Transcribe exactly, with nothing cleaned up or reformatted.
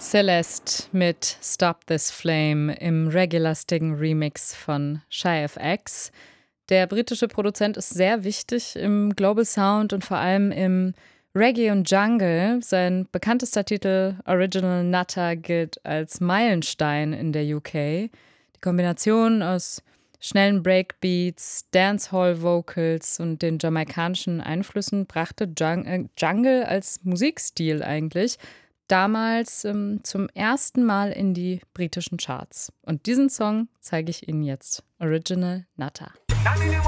Celeste mit Stop This Flame im reggae-lastigen Remix von Shy F X. Der britische Produzent ist sehr wichtig im Global Sound und vor allem im Reggae und Jungle. Sein bekanntester Titel Original Nutter gilt als Meilenstein in der U K. Die Kombination aus schnellen Breakbeats, Dancehall-Vocals und den jamaikanischen Einflüssen brachte Jung- äh, Jungle als Musikstil eigentlich damals ähm, zum ersten Mal in die britischen Charts. Und diesen Song zeige ich Ihnen jetzt. Original Nutter.